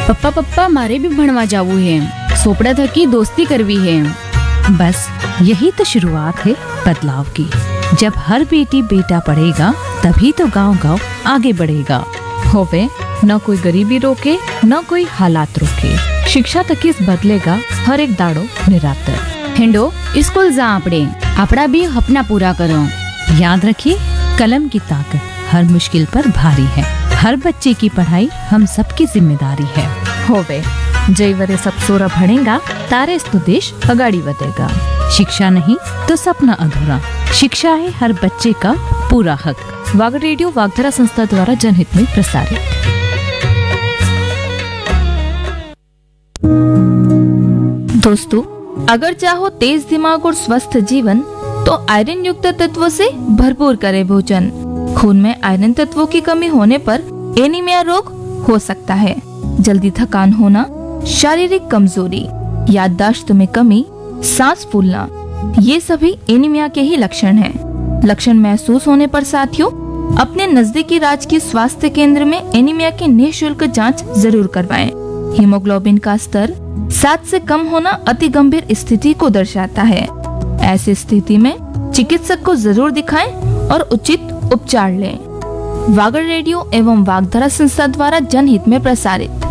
पप्पा पप्पा मारे भी भणवा जावू है, सोपड़ा थकी दोस्ती करवी है। बस यही तो शुरुआत है बदलाव की। जब हर बेटी बेटा पढ़ेगा तभी तो गांव गांव आगे बढ़ेगा। होवे न कोई गरीबी रोके न कोई हालात रोके, शिक्षा तक इस बदलेगा हर एक दाड़ो निरातर। हिंडो स्कूल जा आपड़े, आपड़ा भी अपना पूरा करो। याद रखिए, कलम की ताकत हर मुश्किल पर भारी है। हर बच्चे की पढ़ाई हम सबकी जिम्मेदारी है। होवे जय वरे सब सोरा भणेगा तारे तो देश अगाड़ी बढ़ेगा। शिक्षा नहीं तो सपना अधूरा। शिक्षा है हर बच्चे का पूरा हक। वाग रेडियो वागधरा संस्था द्वारा जनहित में प्रसारित। दोस्तों, अगर चाहो तेज दिमाग और स्वस्थ जीवन तो आयरन युक्त तत्वों से भरपूर करे भोजन। खून में आयरन तत्वों की कमी होने पर एनीमिया रोग हो सकता है। जल्दी थकान होना, शारीरिक कमजोरी, याददाश्त में कमी, सांस फूलना, ये सभी एनीमिया के ही लक्षण हैं। लक्षण महसूस होने पर साथियों अपने नजदीकी राज्य स्वास्थ्य केंद्र में एनीमिया की निःशुल्क जांच जरूर करवाएं। हीमोग्लोबिन का स्तर 7 से कम होना अति गंभीर स्थिति को दर्शाता है। ऐसी स्थिति में चिकित्सक को जरूर दिखाएं और उचित उपचार लें। वागड़ रेडियो एवं वागधरा संस्था द्वारा जनहित में प्रसारित।